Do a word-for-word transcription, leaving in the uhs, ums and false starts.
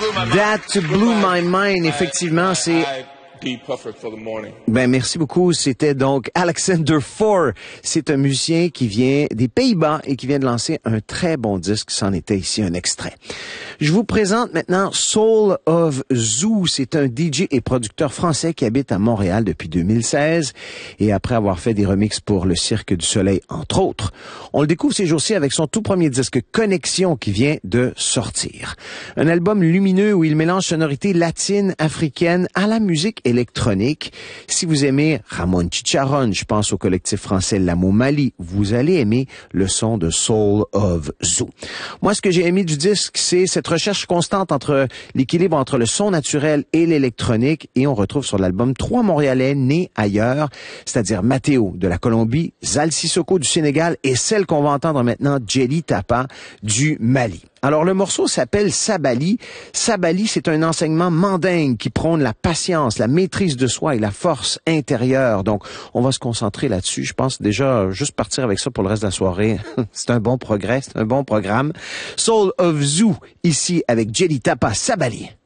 That Blew My Mind, effectivement, c'est... Ben, merci beaucoup. C'était donc Alexander Four. C'est un musicien qui vient des Pays-Bas et qui vient de lancer un très bon disque. C'en était ici un extrait. Je vous présente maintenant Soul of Zoo. C'est un D J et producteur français qui habite à Montréal depuis deux mille seize. Et après avoir fait des remixes pour le Cirque du Soleil, entre autres, on le découvre ces jours-ci avec son tout premier disque Connexion qui vient de sortir. Un album lumineux où il mélange sonorités latines, africaines à la musique électronique. Si vous aimez Ramon Chicharron, je pense au collectif français L'Amo Mali, vous allez aimer le son de Soul of Zoo. Moi, ce que j'ai aimé du disque, c'est cette recherche constante entre l'équilibre entre le son naturel et l'électronique, et on retrouve sur l'album trois Montréalais nés ailleurs, c'est-à-dire Mathéo de la Colombie, Zal Sissoko du Sénégal et celle qu'on va entendre maintenant, Djely Tapa du Mali. Alors, le morceau s'appelle Sabali. Sabali, c'est un enseignement mandingue qui prône la patience, la maîtrise de soi et la force intérieure. Donc, on va se concentrer là-dessus. Je pense déjà juste partir avec ça pour le reste de la soirée. C'est un bon progrès, c'est un bon programme. Soul of Zoo, ici avec Djely Tapa, Sabali.